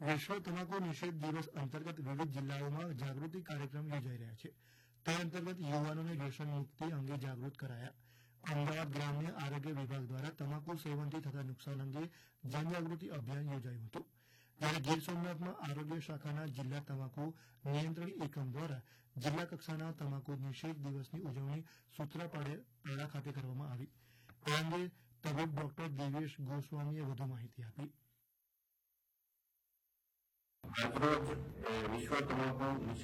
વિશ્વ તમાકુ નિષેધ દિવસ અંતર્ગત વિવિધ જિલ્લાઓમાં જાગૃતિ કાર્યક્રમ યોજાઈ રહ્યા છે. તે અંતર્ગત યુવાનોને વ્યસન મુક્તિ અંગે જાગૃત કરાયા. અમદાવાદ ગ્રામ્ય આરોગ્ય વિભાગ દ્વારા તમાકુ સેવનથી થતા નુકસાન અંગે જનજાગૃતિ અભિયાન યોજાયું હતું. જ્યારે ગીર સોમનાથમાં આરોગ્ય શાખાના જિલ્લા તમાકુ નિયંત્રણ એકમ દ્વારા જિલ્લા કક્ષાના તમાકુ નિષેધ દિવસની ઉજવણી સૂત્રાપાડા ખાતે કરવામાં આવી. આ અંગે તબીબ ડોક્ટર દિવેશ ગોસ્વામીએ વધુ માહિતી આપી. આજરોજ વિશ્વ તમાકુ નિષેધ